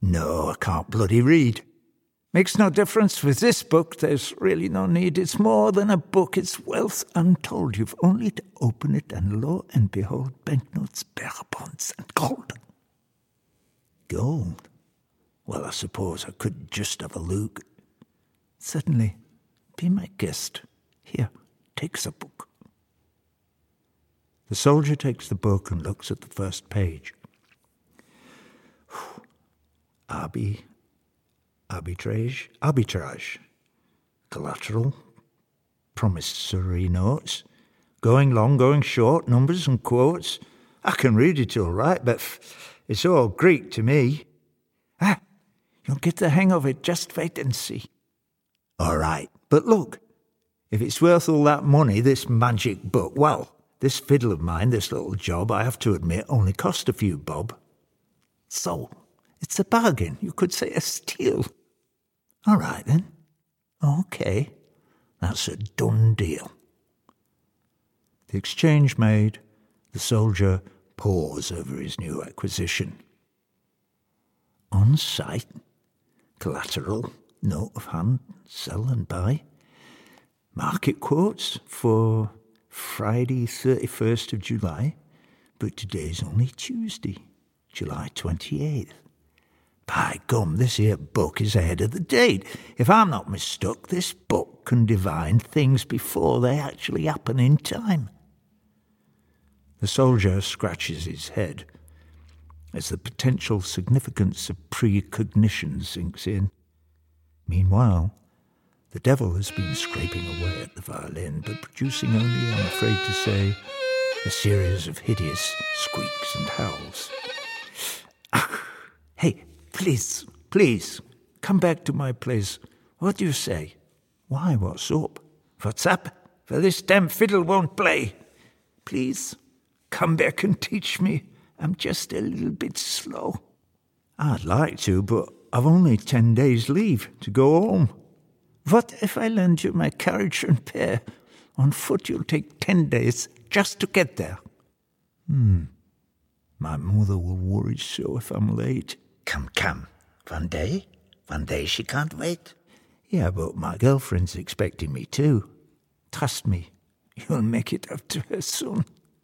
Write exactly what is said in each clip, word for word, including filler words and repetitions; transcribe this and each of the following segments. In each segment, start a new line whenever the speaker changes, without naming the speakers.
No, I can't bloody read. Makes no difference with this book, there's really no need. It's more than a book, it's wealth untold. You've only to open it, and lo and behold, banknotes, bearer bonds, and gold. Gold? Well, I suppose I could just have a look. Certainly. Be my guest. Here, take the book. The soldier takes the book and looks at the first page. Arbi... Arbitrage, arbitrage, collateral, promissory notes, going long, going short, numbers and quotes. I can read it all right, but it's all Greek to me. Ah, you'll get the hang of it, just wait and see. All right, but look, if it's worth all that money, this magic book, well, this fiddle of mine, this little job, I have to admit, only cost a few bob. So, it's a bargain, you could say a steal. All right, then. Okay, that's a done deal. The exchange made, the soldier pores over his new acquisition. On sight, collateral, note of hand, sell and buy. Market quotes for Friday, thirty-first of July, but today's only Tuesday, July twenty-eighth. By gum, this here book is ahead of the date. If I'm not mistook, this book can divine things before they actually happen in time. The soldier scratches his head as the potential significance of precognition sinks in. Meanwhile, the devil has been scraping away at the violin, but producing only, I'm afraid to say, a series of hideous squeaks and howls. Ah, hey, please, please, come back to my place. What do you say? Why, what's up? What's up? For this damn fiddle won't play. Please, come back and teach me. I'm just a little bit slow. I'd like to, but I've only ten days' leave to go home. What if I lend you my carriage and pair? On foot you'll take ten days just to get there. Hmm. My mother will worry so if I'm late.
Come, come. One day? One day she can't wait.
Yeah, but my girlfriend's expecting me too. Trust me, you'll make it up to her soon.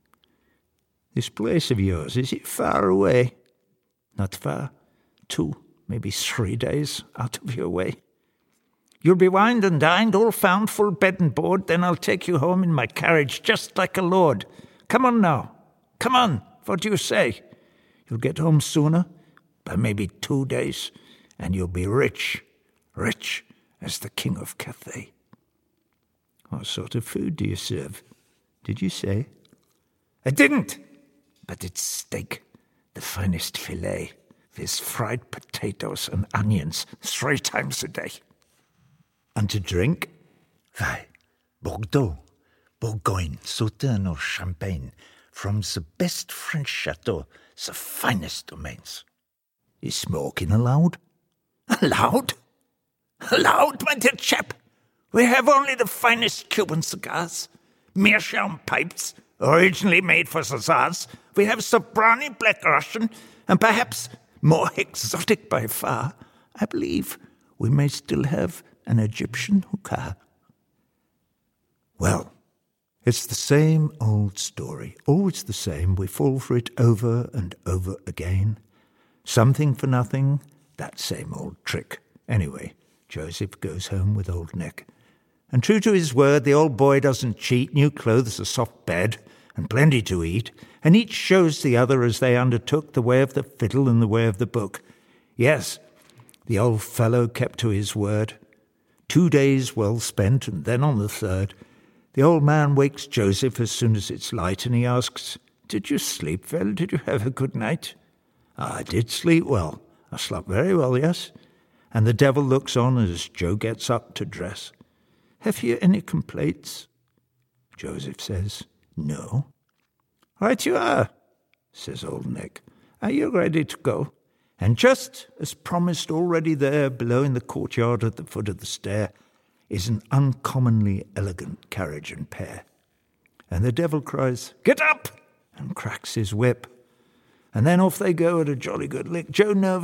This place of yours, is it far away? Not far. Two, maybe three days out of your way. You'll be wined and dined, all found, full bed and board, then I'll take you home in my carriage just like a lord. Come on now. Come on. What do you say? You'll get home sooner, by maybe two days, and you'll be rich, rich as the king of Cathay. What sort of food do you serve? Did you say? I didn't, but it's steak, the finest filet, with fried potatoes and onions three times a day. And to drink?
Why, Bordeaux, Bourgogne, Sauternes or Champagne, from the best French chateaux, the finest domains.
Is smoking allowed? Allowed? Allowed, my dear chap? We have only the finest Cuban cigars, meerschaum pipes, originally made for the Tsars. We have Sobrani Black Russian, and perhaps more exotic by far, I believe we may still have an Egyptian hookah. Well, it's the same old story, always the same. We fall for it over and over again. Something for nothing, that same old trick. Anyway, Joseph goes home with Old Nick. And true to his word, the old boy doesn't cheat. New clothes, a soft bed, and plenty to eat. And each shows the other as they undertook the way of the fiddle and the way of the book. Yes, the old fellow kept to his word. Two days well spent, and then on the third, the old man wakes Joseph as soon as it's light, and he asks, "Did you sleep well? Did you have a good night?" "I did sleep well. I slept very well, yes." And the devil looks on as Joe gets up to dress. "Have you any complaints?" Joseph says, "No." "Right you are," says Old Nick. "Are you ready to go?" And just as promised, already there, below in the courtyard at the foot of the stair, is an uncommonly elegant carriage and pair. And the devil cries, "Get up!" and cracks his whip. And then off they go at a jolly good lick. Joe nervous